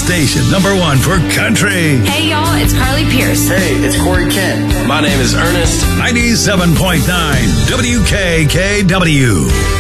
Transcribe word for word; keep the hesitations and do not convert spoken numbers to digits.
station number one for country. Hey, y'all, it's Carly Pierce. Hey, it's Corey Kent. My name is Ernest. ninety-seven point nine W K K W.